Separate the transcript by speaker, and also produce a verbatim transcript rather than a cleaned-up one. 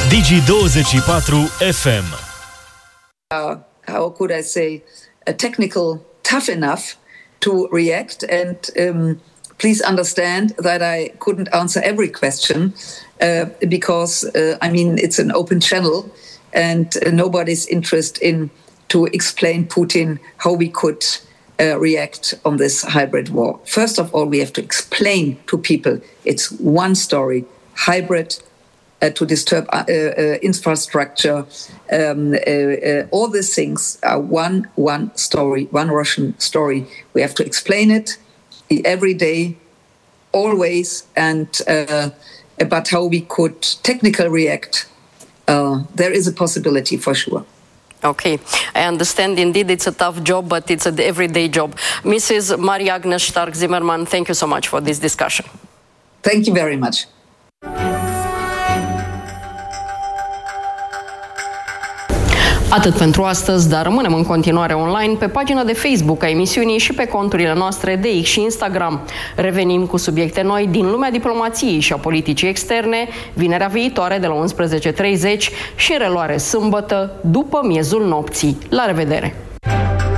Speaker 1: Digi douăzeci și patru F M.
Speaker 2: Uh, how could I say, a technical tough enough to react, and um, please understand that I couldn't answer every question uh, because uh, I mean it's an open channel and uh, nobody's interested in to explain Putin how we could uh, react on this hybrid war. First of all, we have to explain to people it's one story, hybrid, uh, to disturb uh, uh, infrastructure. Um, uh, uh, all these things are one one story, one Russian story. We have to explain it every day, always, and uh, about how we could technically react. Uh, there is a possibility for sure.
Speaker 3: Okay, I understand indeed it's a tough job, but it's an everyday job. Missus Maria Agnes Stark-Zimmermann, thank you so much for this discussion.
Speaker 2: Thank you very much.
Speaker 3: Atât pentru astăzi, dar rămânem în continuare online pe pagina de Facebook a emisiunii și pe conturile noastre de X și Instagram. Revenim cu subiecte noi din lumea diplomației și a politicii externe, vinerea viitoare de la unsprezece și treizeci și reluare sâmbătă după miezul nopții. La revedere!